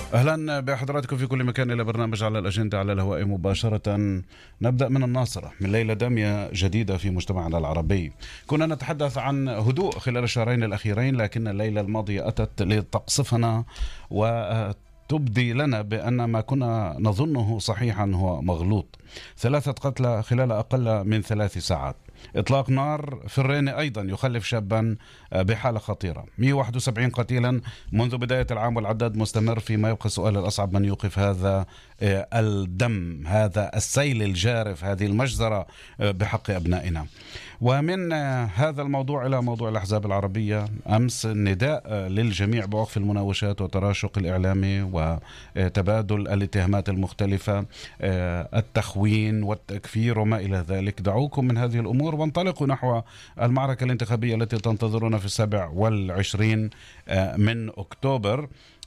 أهلا بحضراتكم في كل مكان إلى برنامج على الأجندة على الهواء مباشرة. نبدأ من الناصرة، من ليلة دامية جديدة في مجتمعنا العربي. كنا نتحدث عن هدوء خلال الشهرين الأخيرين، لكن الليلة الماضية أتت لتقصفنا وتبدي لنا بأن ما كنا نظنه صحيحا هو مغلوط. 3 قتلى خلال أقل من 3 ساعات. إطلاق نار في الرينة أيضا يخلف شابا بحالة خطيرة. 171 قتيلا منذ بداية العام، والعداد مستمر، فيما يبقى السؤال الأصعب: من يوقف هذا الدم، هذا السيل الجارف، هذه المجزرة بحق أبنائنا؟ ومن هذا الموضوع إلى موضوع الأحزاب العربية. أمس النداء للجميع بوقف المناوشات وتراشق الإعلامي وتبادل الاتهامات المختلفة، التخوين والتكفير وما إلى ذلك. دعوكم من هذه الأمور وانطلقوا نحو المعركة الانتخابية التي تنتظرنا في 27 من أكتوبر،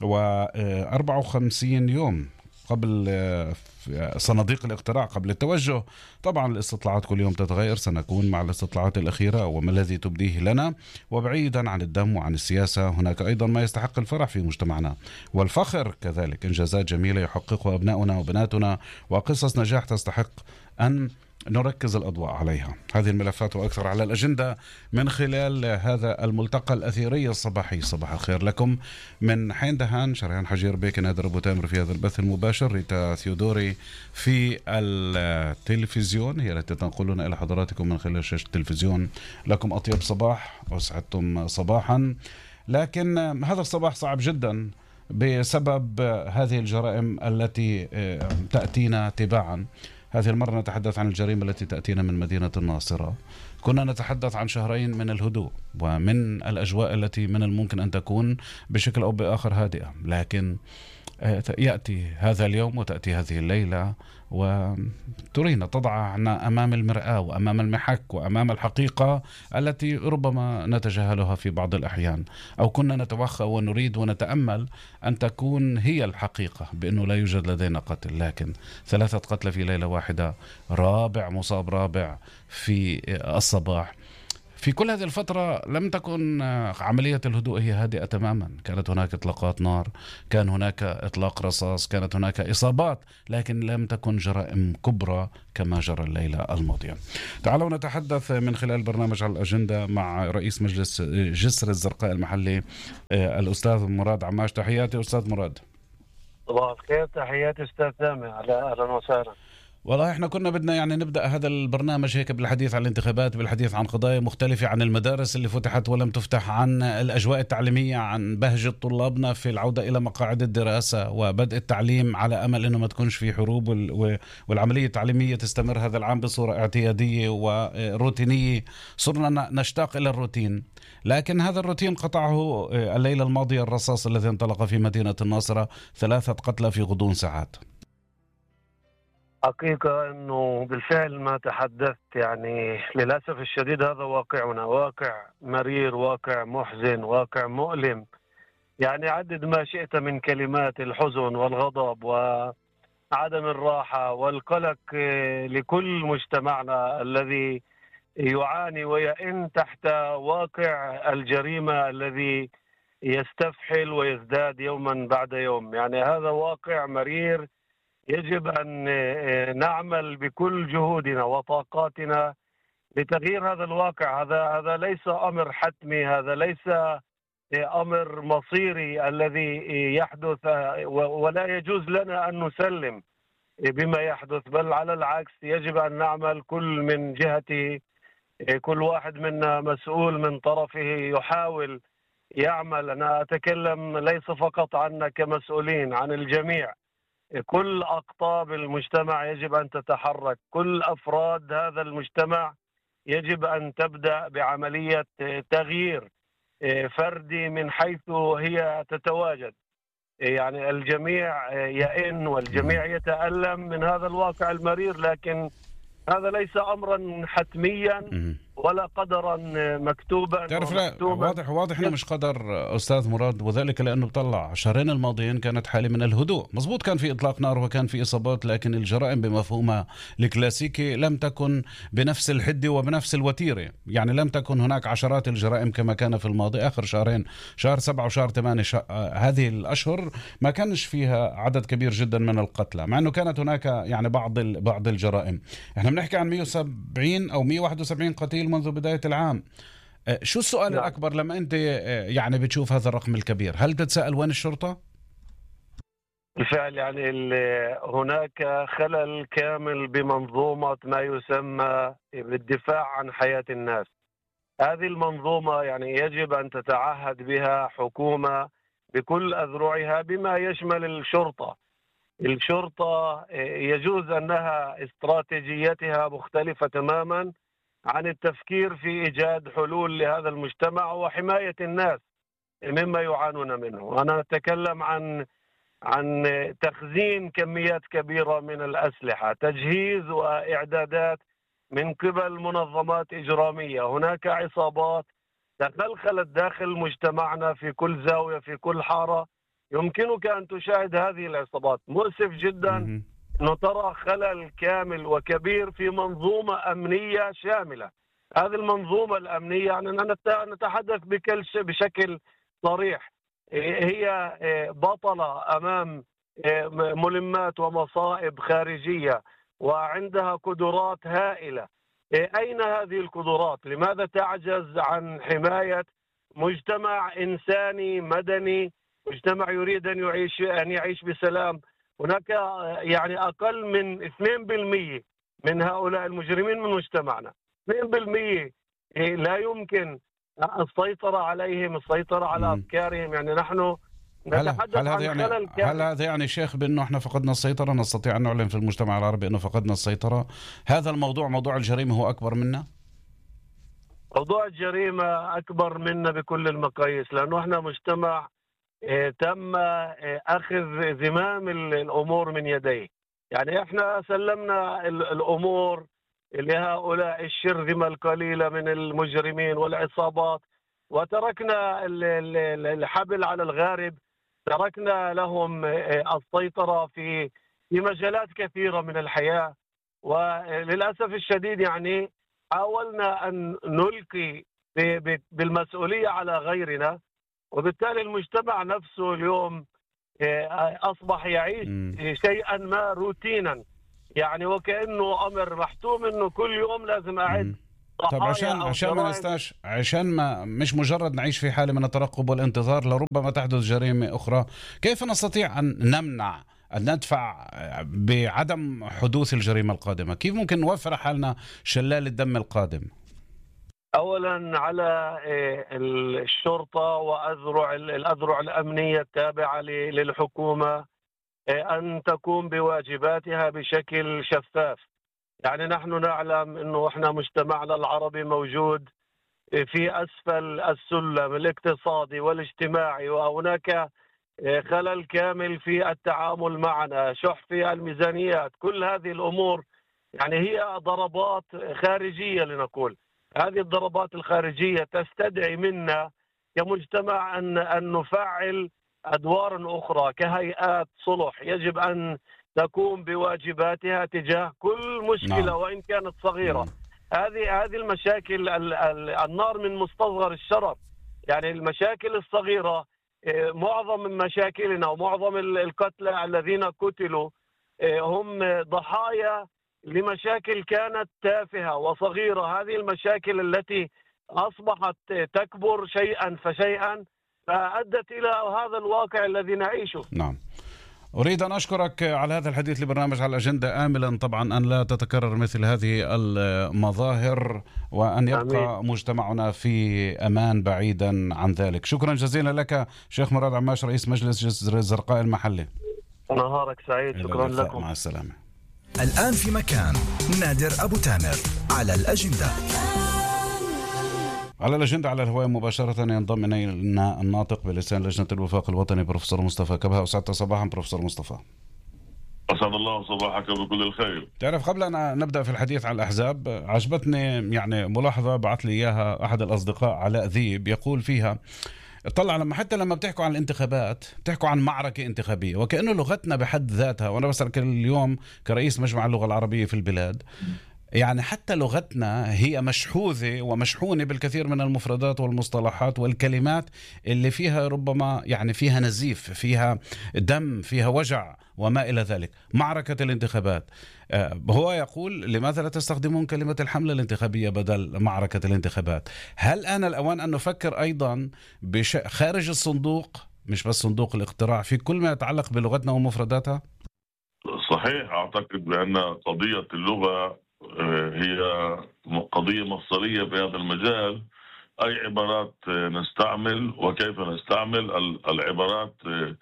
و54 يوم قبل صناديق الاقتراع، قبل التوجه. طبعا الاستطلاعات كل يوم تتغير، سنكون مع الاستطلاعات الأخيرة وما الذي تبديه لنا. وبعيدا عن الدم وعن السياسة، هناك أيضا ما يستحق الفرح في مجتمعنا والفخر كذلك، إنجازات جميلة يحققها أبناؤنا وبناتنا وقصص نجاح تستحق أن نركز الأضواء عليها. هذه الملفات وأكثر على الأجندة من خلال هذا الملتقى الأثيري الصباحي. صباح الخير لكم من حين دهان، شريان حجير بيك، نادر أبو تامر في هذا البث المباشر، ريتا ثيودوري في التلفزيون هي التي تنقلنا إلى حضراتكم من خلال شاشة التلفزيون. لكم أطيب صباح وسعدتم صباحا. لكن هذا الصباح صعب جدا بسبب هذه الجرائم التي تأتينا تباعا. هذه المرة نتحدث عن الجريمة التي تأتينا من مدينة الناصرة. كنا نتحدث عن شهرين من الهدوء ومن الأجواء التي من الممكن أن تكون بشكل أو بآخر هادئة، لكن يأتي هذا اليوم وتأتي هذه الليلة وترينا، تضعنا أمام المرآة وأمام المحك وأمام الحقيقة التي ربما نتجاهلها في بعض الأحيان، أو كنا نتوخى ونريد ونتأمل أن تكون هي الحقيقة بأنه لا يوجد لدينا قتل. لكن 3 قتلى في ليلة واحدة، رابع مصاب رابع في الصباح. في كل هذه الفترة لم تكن عملية الهدوء هي هادئة تماما. كانت هناك إطلاقات نار، كان هناك إطلاق رصاص، كانت هناك إصابات، لكن لم تكن جرائم كبرى كما جرى الليلة الماضية. تعالوا نتحدث من خلال برنامج على الأجندة مع رئيس مجلس جسر الزرقاء المحلي الأستاذ مراد عماش. تحياتي أستاذ مراد. صباح الخير، تحياتي أستاذ سامي، أهلا وسهلا. والله احنا كنا بدنا يعني نبدأ هذا البرنامج هيك بالحديث عن الانتخابات، بالحديث عن قضايا مختلفة، عن المدارس اللي فتحت ولم تفتح، عن الأجواء التعليمية، عن بهجة طلابنا في العودة إلى مقاعد الدراسة وبدء التعليم، على أمل أنه ما تكونش في حروب والعملية التعليمية تستمر هذا العام بصورة اعتيادية وروتينية. صرنا نشتاق إلى الروتين، لكن هذا الروتين قطعه الليلة الماضية الرصاص الذي انطلق في مدينة الناصرة، 3 قتلى في غضون ساعات. حقيقة أنه بالفعل ما تحدثت، يعني للأسف الشديد هذا واقعنا، واقع مرير، واقع محزن، واقع مؤلم. يعني عدد ما شئت من كلمات الحزن والغضب وعدم الراحة والقلق لكل مجتمعنا الذي يعاني ويئن تحت واقع الجريمة الذي يستفحل ويزداد يوما بعد يوم. يعني هذا واقع مرير، يجب أن نعمل بكل جهودنا وطاقاتنا لتغيير هذا الواقع. هذا ليس أمر حتمي، هذا ليس أمر مصيري الذي يحدث، ولا يجوز لنا أن نسلم بما يحدث، بل على العكس يجب أن نعمل كل من جهته. كل واحد منا مسؤول من طرفه، يحاول يعمل. أنا أتكلم ليس فقط عنا كمسؤولين، عن الجميع. كل أقطاب المجتمع يجب أن تتحرك، كل أفراد هذا المجتمع يجب أن تبدأ بعملية تغيير فردي من حيث هي تتواجد. يعني الجميع يئن والجميع يتألم من هذا الواقع المرير، لكن هذا ليس أمرا حتميا ولا قدرا مكتوبا تعرف، لا، ومحتوما. واضح انه مش قدر استاذ مراد، وذلك لانه بطلع الشهرين الماضيين كانت حاله من الهدوء، مزبوط، كان في اطلاق نار وكان في اصابات، لكن الجرائم بمفهومها الكلاسيكي لم تكن بنفس الحده وبنفس الوتيره، يعني لم تكن هناك عشرات الجرائم كما كان في الماضي. اخر شهرين، شهر 7 وشهر 8، هذه الاشهر ما كانش فيها عدد كبير جدا من القتلى، مع انه كانت هناك يعني بعض الجرائم. احنا بنحكي عن 170 او 171 قتيل منذ بدايه العام. شو السؤال نعم. الأكبر لما أنت يعني بتشوف هذا الرقم الكبير؟ هل تتساءل وين الشرطة؟ بالفعل يعني هناك خلل كامل بمنظومة ما يسمى بالدفاع عن حياة الناس. هذه المنظومة يعني يجب أن تتعهد بها حكومة بكل أذرعها بما يشمل الشرطة. الشرطة يجوز أنها استراتيجيتها مختلفة تماما عن التفكير في إيجاد حلول لهذا المجتمع وحماية الناس مما يعانون منه. أنا أتكلم عن تخزين كميات كبيرة من الأسلحة، تجهيز وإعدادات من قبل منظمات إجرامية. هناك عصابات تخلخلت داخل مجتمعنا في كل زاوية في كل حارة، يمكنك أن تشاهد هذه العصابات. مؤسف جدا أن ترى خلل كامل وكبير في منظومة أمنية شاملة. هذه المنظومة الأمنية يعني نتحدث بشكل صريح، هي بطلة أمام ملمات ومصائب خارجية وعندها قدرات هائلة. أين هذه القدرات؟ لماذا تعجز عن حماية مجتمع إنساني مدني، مجتمع يريد أن يعيش بسلام؟ هناك يعني أقل من 2% من هؤلاء المجرمين من مجتمعنا، 2% لا يمكن السيطرة عليهم، السيطرة على أفكارهم. يعني نحن نتحدث عن خلل كامل. هل هذا يعني شيخ بأنه احنا فقدنا السيطرة؟ نستطيع أن نعلن في المجتمع العربي أنه فقدنا السيطرة؟ هذا الموضوع، موضوع الجريمة، هو أكبر منا؟ موضوع الجريمة أكبر منا بكل المقاييس، لأنه احنا مجتمع تم أخذ زمام الأمور من يديه. يعني احنا سلمنا الأمور لهؤلاء الشرذمة القليلة من المجرمين والعصابات، وتركنا الحبل على الغارب، تركنا لهم السيطرة في مجالات كثيرة من الحياة. وللأسف الشديد يعني حاولنا أن نلقي بالمسؤولية على غيرنا، وبالتالي المجتمع نفسه اليوم أصبح يعيش شيئا ما روتينا، يعني وكأنه أمر محتوم أنه كل يوم لازم أعد. طب عشان ما نستاش، عشان ما مش مجرد نعيش في حالة من الترقب والانتظار لربما تحدث جريمة أخرى، كيف نستطيع أن نمنع، أن ندفع بعدم حدوث الجريمة القادمة؟ كيف ممكن نوفر حالنا شلال الدم القادم؟ أولا على الشرطة والأذرع الأمنية التابعة للحكومة أن تقوم بواجباتها بشكل شفاف. يعني نحن نعلم أنه إحنا مجتمعنا العربي موجود في أسفل السلم الاقتصادي والاجتماعي، وهناك خلل كامل في التعامل معنا، شح في الميزانيات. كل هذه الأمور يعني هي ضربات خارجية لنقول. هذه الضربات الخارجية تستدعي منا كمجتمع أن نفعل أدوار أخرى كهيئات صلح، يجب أن تقوم بواجباتها تجاه كل مشكلة وإن كانت صغيرة. هذه المشاكل، النار من مستصغر الشرر. يعني المشاكل الصغيرة، معظم من مشاكلنا ومعظم القتلى الذين قتلوا هم ضحايا لمشاكل كانت تافهة وصغيرة. هذه المشاكل التي أصبحت تكبر شيئا فشيئا فأدت إلى هذا الواقع الذي نعيشه. نعم. أريد أن أشكرك على هذا الحديث لبرنامج على الأجندة، آملا طبعا أن لا تتكرر مثل هذه المظاهر، وأن يبقى أمين. مجتمعنا في أمان بعيدا عن ذلك. شكرا جزيلا لك شيخ مراد عماش، رئيس مجلس جسر الزرقاء المحلي. نهارك سعيد. شكرا لكم. مع السلامة. الآن في مكان نادر أبو تامر على الأجندة. على الأجندة على الهواء مباشرة ينضم إلينا الناطق بلسان لجنة الوفاق الوطني بروفيسور مصطفى كبهة. وسعدت صباحا بروفيسور مصطفى. أسعد الله صباحك بكل الخير. تعرف، قبل أن نبدأ في الحديث عن الأحزاب، عجبتني يعني ملاحظة بعث لي إياها أحد الأصدقاء علاء ذيب، يقول فيها: طلع لما حتى لما بتحكوا عن الانتخابات بتحكوا عن معركة انتخابية، وكأنه لغتنا بحد ذاتها، وأنا بسألك اليوم كرئيس مجمع اللغة العربية في البلاد، يعني حتى لغتنا هي مشحوذة ومشحونة بالكثير من المفردات والمصطلحات والكلمات اللي فيها ربما يعني فيها نزيف، فيها دم، فيها وجع وما إلى ذلك. معركة الانتخابات، هو يقول: لماذا لا تستخدمون كلمة الحملة الانتخابية بدل معركة الانتخابات؟ هل آن الأوان أن نفكر أيضا خارج الصندوق، مش بس صندوق الاقتراع، في كل ما يتعلق بلغتنا ومفرداتها؟ صحيح، أعتقد بأن قضية اللغة هي قضية مفصلية بهذا المجال. أي عبارات نستعمل وكيف نستعمل العبارات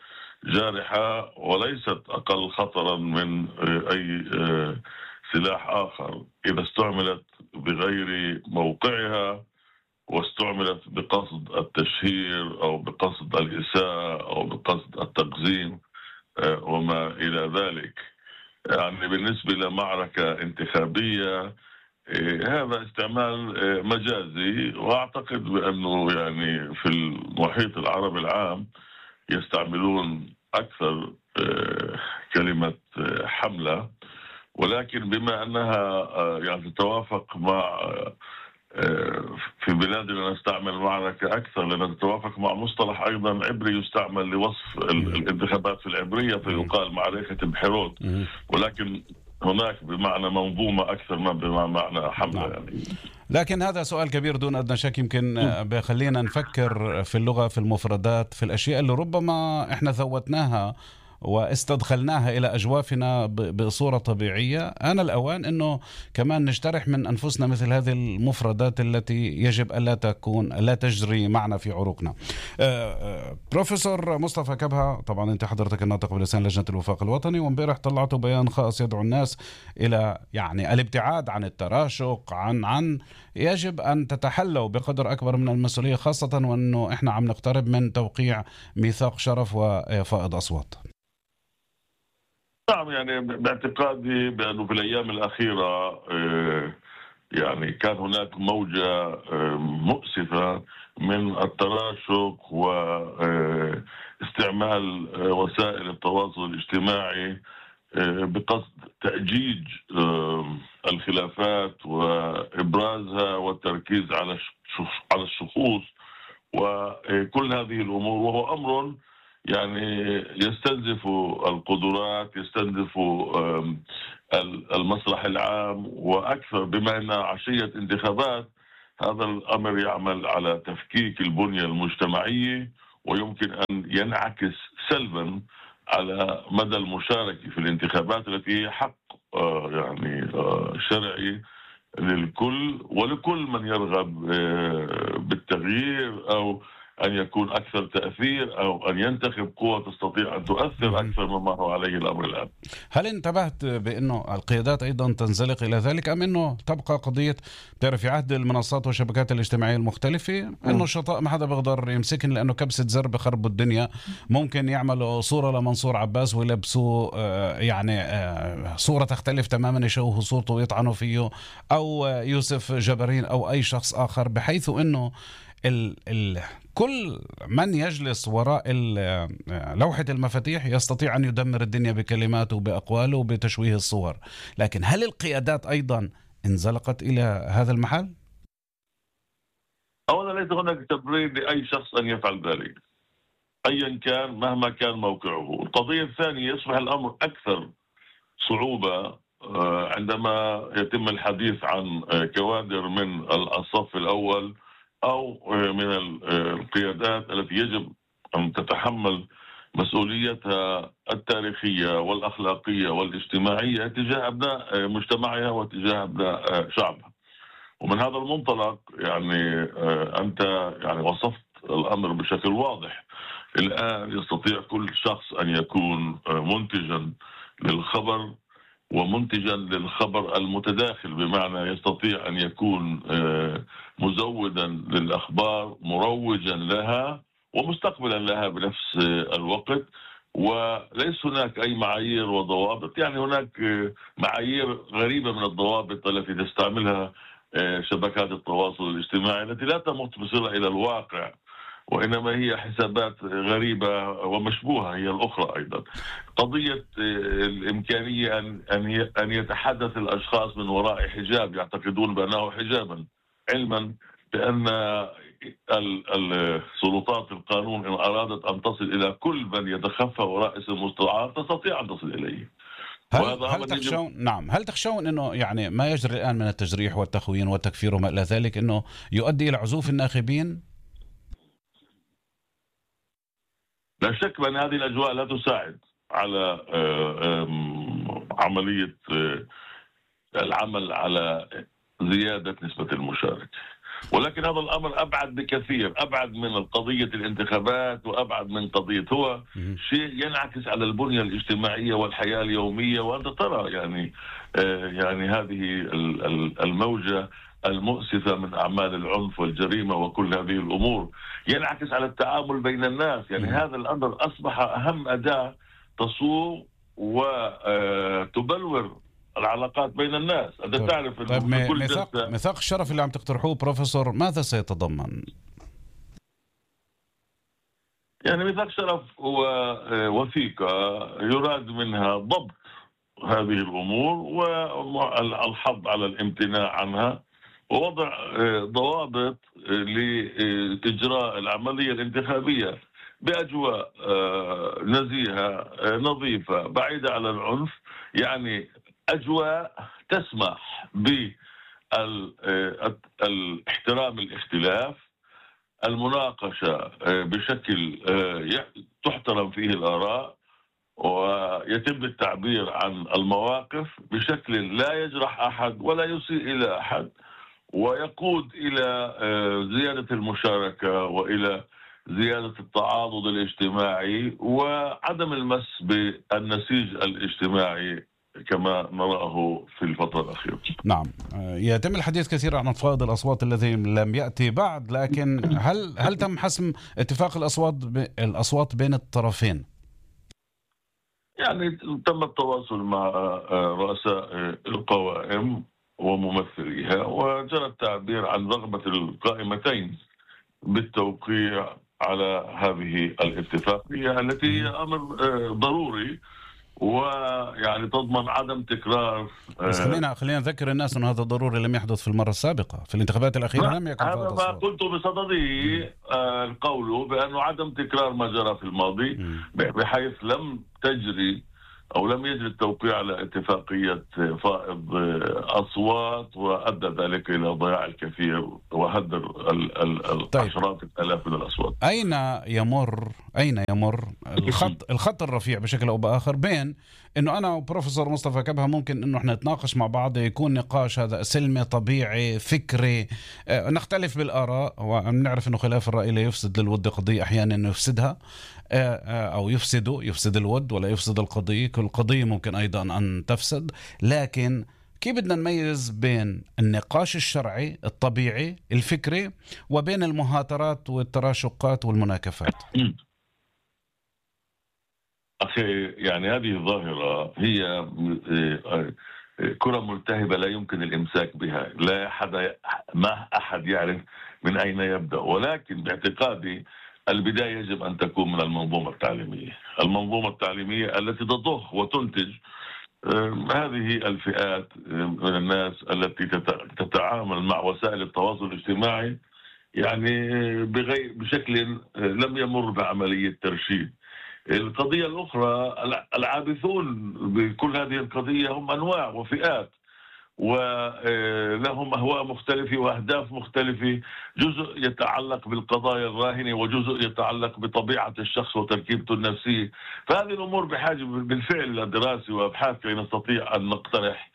جارحة وليست أقل خطرا من أي سلاح آخر إذا استعملت بغير موقعها واستعملت بقصد التشهير أو بقصد الإساءة أو بقصد التقزيم وما إلى ذلك. يعني بالنسبة لمعركة انتخابية، هذا استعمال مجازي، وأعتقد بأنه يعني في المحيط العربي العام يستعملون أكثر كلمة حملة، ولكن بما أنها يعني تتوافق مع في بلادنا نستعمل معركة أكثر لأنها تتوافق مع مصطلح أيضا عبري يستعمل لوصف الانتخابات في العبرية، فيقال معركة بحيروت، ولكن هناك بمعنى منظومة أكثر ما بمعنى حملة يعني. لكن هذا سؤال كبير دون أدنى شك، يمكن بخلينا نفكر في اللغة، في المفردات، في الأشياء اللي ربما إحنا ذوتناها واستدخلناها إلى أجوافنا بصورة طبيعية. أنا الأوان أنه كمان نجترح من أنفسنا مثل هذه المفردات التي يجب ألا تجري معنا في عروقنا. بروفيسور مصطفى كبهة، طبعا أنت حضرتك الناطق بلسان لجنة الوفاق الوطني، وامبارح طلعتوا بيان خاص يدعو الناس إلى يعني الابتعاد عن التراشق، عن يجب أن تتحلوا بقدر أكبر من المسؤولية، خاصة وأنه إحنا عم نقترب من توقيع ميثاق شرف وفائض أصوات. نعم، يعني باعتقادي بأنه في الأيام الأخيرة يعني كان هناك موجة مؤسفة من التراشق واستعمال وسائل التواصل الاجتماعي بقصد تأجيج الخلافات وإبرازها والتركيز على الشخوص وكل هذه الأمور، وهو أمر يعني يستنزف القدرات، يستنزف المصلح العام، وأكثر بما أنها عشية انتخابات. هذا الأمر يعمل على تفكيك البنية المجتمعية، ويمكن أن ينعكس سلبا على مدى المشاركة في الانتخابات التي هي حق يعني شرعي للكل ولكل من يرغب بالتغيير أو أن يكون أكثر تأثير أو أن ينتخب قوة تستطيع أن تؤثر أكثر مما هو عليه الأمر الآن. هل انتبهت بأنه القيادات أيضا تنزلق إلى ذلك، أم أنه تبقى قضية تعرف في عهد المنصات والشبكات الاجتماعية المختلفة أنه الشطاء ما حدا بيقدر يمسكن لأنه كبسة زر بخربوا الدنيا؟ ممكن يعملوا صورة لمنصور عباس ويلبسوا يعني صورة تختلف تماما، يشوهوا صورته ويطعنوا فيه، أو يوسف جبرين أو أي شخص آخر، بحيث أنه كل من يجلس وراء لوحة المفاتيح يستطيع أن يدمر الدنيا بكلماته وبأقواله وبتشويه الصور. لكن هل القيادات أيضا انزلقت إلى هذا المحل؟ أولا ليس هناك تبرير لأي شخص أن يفعل ذلك أيا كان مهما كان موقعه. القضية الثانية، يصبح الأمر أكثر صعوبة عندما يتم الحديث عن كوادر من الصف الأول أو من القيادات التي يجب أن تتحمل مسؤوليتها التاريخية والأخلاقية والاجتماعية تجاه أبناء مجتمعها وتجاه أبناء شعبها. ومن هذا المنطلق يعني أنت يعني وصفت الأمر بشكل واضح. الآن يستطيع كل شخص أن يكون منتجا للخبر ومنتجا للخبر المتداخل، بمعنى يستطيع أن يكون مزودا للأخبار، مروجا لها ومستقبلا لها بنفس الوقت، وليس هناك أي معايير وضوابط. يعني هناك معايير غريبة من الضوابط التي تستعملها شبكات التواصل الاجتماعي التي لا تمت بصلة إلى الواقع، وإنما هي حسابات غريبة ومشبوهة هي الأخرى أيضا. قضية الإمكانية أن يتحدث الأشخاص من وراء حجاب يعتقدون بأنه حجابا، علما بأن السلطات القانون إن أرادت أن تصل إلى كل من يتخفى وراء اسم المستعار تستطيع أن تصل إليه. هل تخشون أنه يعني ما يجري الآن من التجريح والتخوين والتكفير وما إلى ذلك أنه يؤدي إلى عزوف الناخبين؟ لا شك بأن هذه الأجواء لا تساعد على عملية العمل على زيادة نسبة المشاركة، ولكن هذا الأمر أبعد بكثير، أبعد من قضية الانتخابات وأبعد من قضية، هو شيء ينعكس على البنية الاجتماعية والحياة اليومية. وأنت ترى يعني هذه الموجة المؤسفة من أعمال العنف والجريمة وكل هذه الأمور ينعكس على التعامل بين الناس. يعني هذا الأمر أصبح أهم أداة تصوغ وتبلور العلاقات بين الناس. أنت تعرف طيب ميثاق الشرف اللي عم تقترحوه بروفيسور ماذا سيتضمن؟ يعني ميثاق شرف هو وثيقة يراد منها ضبط هذه الأمور والحض على الامتناع عنها ووضع ضوابط لإجراء العملية الانتخابية بأجواء نزيهة نظيفة بعيدة عن العنف، يعني أجواء تسمح بالاحترام الاختلاف، المناقشة بشكل تحترم فيه الآراء ويتم التعبير عن المواقف بشكل لا يجرح أحد ولا يسيء إلى أحد، ويقود إلى زيادة المشاركة وإلى زيادة التعاضد الاجتماعي وعدم المس بالنسيج الاجتماعي كما نراه في الفترة الأخيرة. نعم، يتم الحديث كثيرا عن فائض الأصوات الذي لم يأتي بعد، لكن هل تم حسم اتفاق الأصوات بين الطرفين؟ يعني تم التواصل مع رؤساء القوائم وممثليها وجرى التعبير عن رغبة القائمتين بالتوقيع على هذه الاتفاقية التي هي أمر ضروري ويعني تضمن عدم تكرار. بس خلينا نذكر الناس أن هذا ضروري لم يحدث في المرة السابقة، في الانتخابات الأخيرة لم يكن هذا ما قلت بصدده القول بأنه عدم تكرار ما جرى في الماضي بحيث لم يجري التوقيع على اتفاقية فائض أصوات وأدى ذلك إلى ضياع الكثير وهدر عشرات الآلاف من الأصوات. أين يمر الخط الرفيع بشكل أو بآخر بين إنه أنا وبروفيسور مصطفى كبهة ممكن إنه إحنا نتناقش مع بعض، يكون نقاش هذا سلمي طبيعي فكري، نختلف بالآراء ونعرف إنه خلاف الرأي لا يفسد للود قضية، أحيانا إنه يفسدها أو يفسد الود ولا يفسد القضية، كل قضية ممكن أيضا أن تفسد. لكن كيف بدنا نميز بين النقاش الشرعي الطبيعي الفكري وبين المهاترات والتراشقات والمناكفات؟ أخي يعني هذه الظاهرة هي كرة ملتهبة لا يمكن الإمساك بها، ما أحد يعرف من أين يبدأ، ولكن باعتقادي البداية يجب أن تكون من المنظومة التعليمية التي تضخ وتنتج هذه الفئات من الناس التي تتعامل مع وسائل التواصل الاجتماعي يعني بشكل لم يمر بعملية ترشيد. القضية الأخرى العابثون بكل هذه القضية هم أنواع وفئات ولهم أهواء مختلفة وأهداف مختلفة، جزء يتعلق بالقضايا الراهنة وجزء يتعلق بطبيعة الشخص وتركيبته النفسية. فهذه الأمور بحاجة بالفعل إلى دراسة وأبحاث كي نستطيع أن نقترح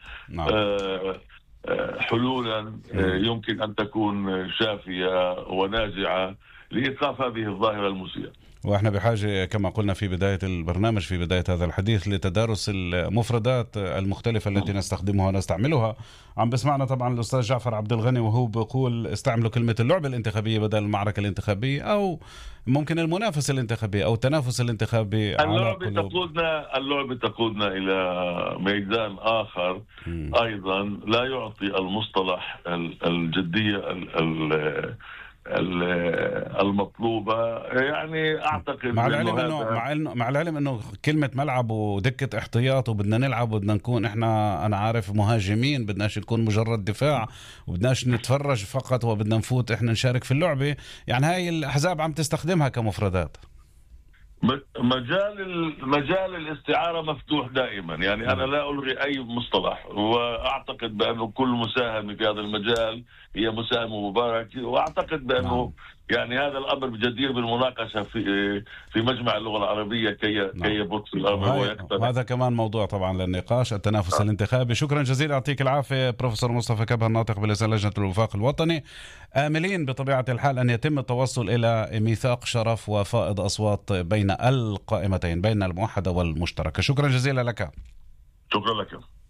حلولا يمكن أن تكون شافية وناجعة لإيقاف هذه الظاهرة المسيئة. وإحنا بحاجة كما قلنا في بداية البرنامج، في بداية هذا الحديث، لتدارس المفردات المختلفة التي نستخدمها ونستعملها. عم بسمعنا طبعا الأستاذ جعفر عبد الغني وهو بيقول استعملوا كلمة اللعبة الانتخابية بدل المعركة الانتخابية، أو ممكن المنافسة الانتخابية أو التنافس الانتخابي. اللعبة تقودنا إلى ميدان آخر أيضا لا يعطي المصطلح الجدية المطلوبة. يعني أعتقد مع العلم أنه كلمة ملعب ودكة احتياط وبدنا نلعب وبدنا نكون إحنا، أنا عارف، مهاجمين، بدناش نكون مجرد دفاع وبدناش نتفرج فقط وبدنا نفوت إحنا نشارك في اللعبة. يعني هاي الأحزاب عم تستخدمها كمفردات. مجال الاستعارة مفتوح دائما، يعني أنا لا ألغي أي مصطلح، وأعتقد بأنه كل مساهمة في هذا المجال هي مساهمة مباركة، وأعتقد بأنه يعني هذا الأمر بجدير بالمناقشة في مجمع اللغة العربية كي يبط الأمر ويقتنع. هذا كمان موضوع طبعا للنقاش، التنافس الانتخابي. شكرا جزيلا، يعطيك العافية بروفيسور مصطفى كبهة، الناطق بلسان لجنة الوفاق الوطني. آملين بطبيعة الحال أن يتم التوصل إلى ميثاق شرف وفائض أصوات بين القائمتين، بين الموحدة والمشتركة. شكرا جزيلا لك. شكرا لك.